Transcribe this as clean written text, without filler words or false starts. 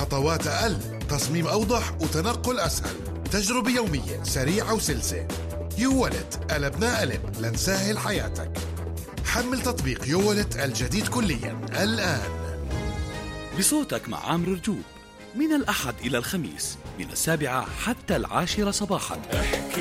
خطوات أقل، تصميم أوضح وتنقل أسهل، تجربة يومية سريعة وسلسة. يوولت قلبنا قلب لنسهل حياتك. حمل تطبيق يوولت الجديد كليا الآن. بصوتك مع عامر رجوب من الأحد إلى الخميس من 7 حتى 10 صباحا.